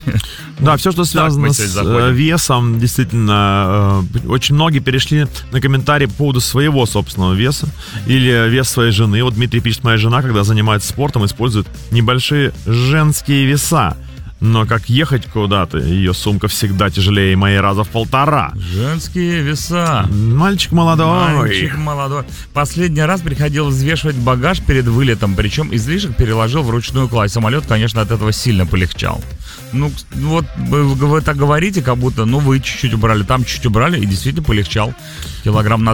Да, все, что связано с весом, действительно, очень многие перешли на комментарии по поводу своего собственного веса или вес своей жены. Вот Дмитрий пишет: моя жена, когда занимается спортом, использует небольшие женские веса. Но как ехать куда-то, ее сумка всегда тяжелее моей раза в 1,5. Женские веса. Мальчик молодой. Последний раз приходил взвешивать багаж перед вылетом, причем излишек переложил в ручную кладь. Самолет, конечно, от этого сильно полегчал. Ну, вот вы так говорите, как будто, вы чуть-чуть убрали, там чуть-чуть убрали, и действительно полегчал. Килограмм на